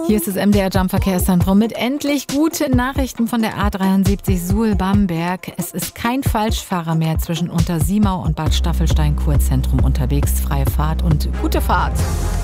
Hier ist das MDR Jump Verkehrszentrum mit endlich guten Nachrichten von der A73 Suhl-Bamberg. Es ist kein Falschfahrer mehr zwischen Untersiemau und Bad Staffelstein-Kurzentrum unterwegs. Freie Fahrt und gute Fahrt.